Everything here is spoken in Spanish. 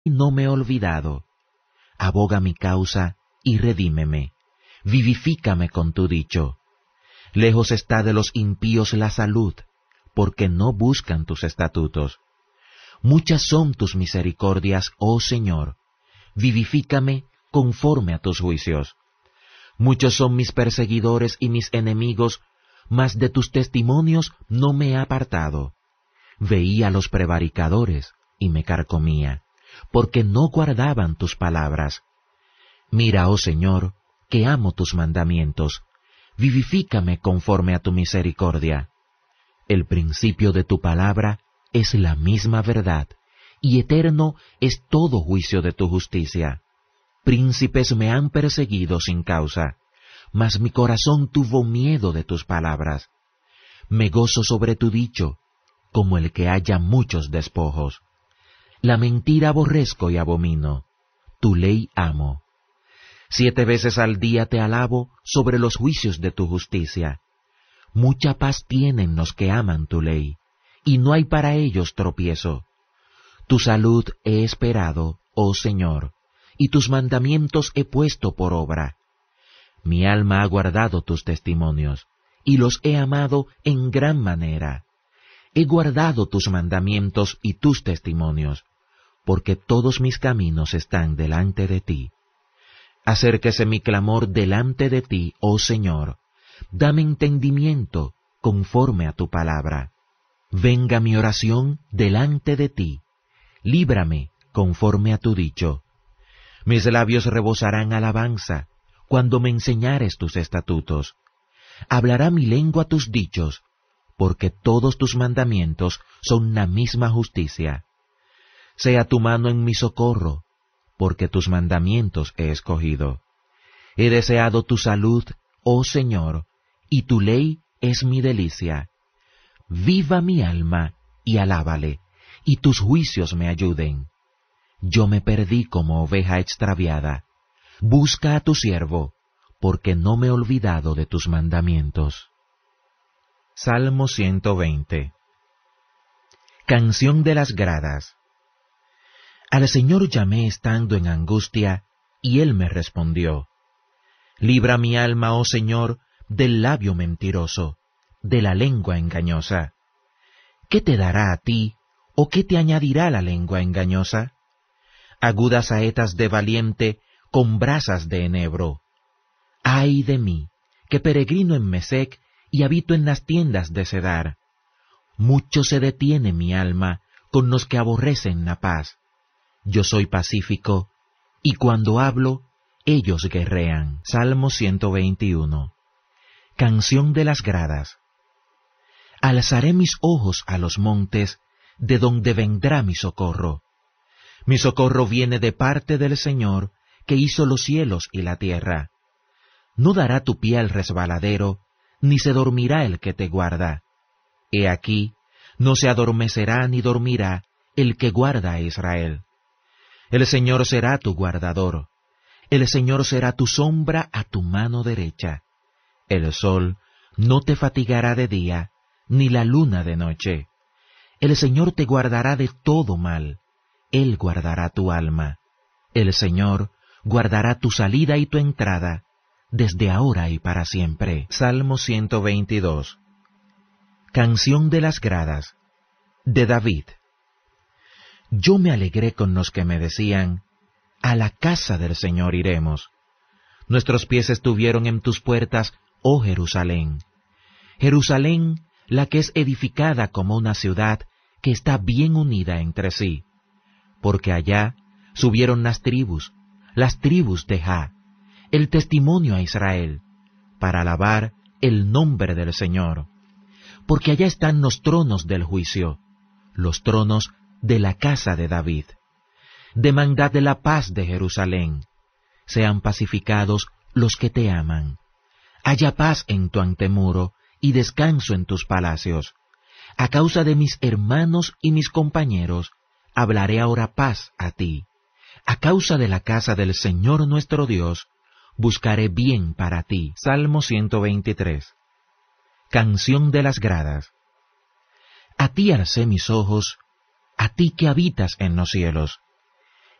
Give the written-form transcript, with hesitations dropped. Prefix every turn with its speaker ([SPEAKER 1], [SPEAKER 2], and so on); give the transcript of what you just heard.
[SPEAKER 1] no me he olvidado. Aboga mi causa y redímeme. Vivifícame con tu dicho. Lejos está de los impíos la salud, porque no buscan tus estatutos. Muchas son tus misericordias, oh Señor. Vivifícame conforme a tus juicios. Muchos son mis perseguidores y mis enemigos, mas de tus testimonios no me he apartado. Veía a los prevaricadores y me carcomía, porque no guardaban tus palabras. Mira, oh Señor, que amo tus mandamientos. Vivifícame conforme a tu misericordia. El principio de tu palabra es la misma verdad, y eterno es todo juicio de tu justicia. Príncipes me han perseguido sin causa, mas mi corazón tuvo miedo de tus palabras. Me gozo sobre tu dicho, como el que haya muchos despojos. La mentira aborrezco y abomino, tu ley amo. 7 veces al día te alabo sobre los juicios de tu justicia. Mucha paz tienen los que aman tu ley, y no hay para ellos tropiezo. Tu salud he esperado, oh Señor, y tus mandamientos he puesto por obra. Mi alma ha guardado tus testimonios, y los he amado en gran manera. He guardado tus mandamientos y tus testimonios, porque todos mis caminos están delante de ti. Acérquese mi clamor delante de ti, oh Señor. Dame entendimiento conforme a tu palabra. Venga mi oración delante de ti. Líbrame conforme a tu dicho. Mis labios rebosarán alabanza cuando me enseñares tus estatutos. Hablará mi lengua tus dichos, porque todos tus mandamientos son la misma justicia. Sea tu mano en mi socorro, porque tus mandamientos he escogido. He deseado tu salud, oh Señor, y tu ley es mi delicia. Viva mi alma y alábale, y tus juicios me ayuden. Yo me perdí como oveja extraviada. Busca a tu siervo, porque no me he olvidado de tus mandamientos. Salmo 120. Canción de las gradas. Al Señor llamé estando en angustia, y Él me respondió. Libra mi alma, oh Señor, del labio mentiroso, de la lengua engañosa. ¿Qué te dará a ti, o qué te añadirá la lengua engañosa? Agudas saetas de valiente, con brasas de enebro. ¡Ay de mí, que peregrino en Mesec y habito en las tiendas de Cedar! Mucho se detiene mi alma con los que aborrecen la paz. Yo soy pacífico, y cuando hablo, ellos guerrean. Salmo 121. Canción de las gradas. Alzaré mis ojos a los montes, de donde vendrá mi socorro. Mi socorro viene de parte del Señor, que hizo los cielos y la tierra. No dará tu pie al resbaladero, ni se dormirá el que te guarda. He aquí, no se adormecerá ni dormirá el que guarda a Israel. El Señor será tu guardador. El Señor será tu sombra a tu mano derecha. El sol no te fatigará de día, ni la luna de noche. El Señor te guardará de todo mal. Él guardará tu alma. El Señor guardará tu salida y tu entrada, desde ahora y para siempre. Salmo 122. Canción de las gradas. De David. Yo me alegré con los que me decían, a la casa del Señor iremos. Nuestros pies estuvieron en tus puertas, oh Jerusalén. Jerusalén, la que es edificada como una ciudad que está bien unida entre sí. Porque allá subieron las tribus de Jah, el testimonio a Israel, para alabar el nombre del Señor. Porque allá están los tronos del juicio, los tronos de la casa de David. Demandad de la paz de Jerusalén. Sean pacificados los que te aman. Haya paz en tu antemuro y descanso en tus palacios. A causa de mis hermanos y mis compañeros, hablaré ahora paz a ti. A causa de la casa del Señor nuestro Dios, buscaré bien para ti. Salmo 123. Canción de las gradas. A ti alcé mis ojos, a ti que habitas en los cielos.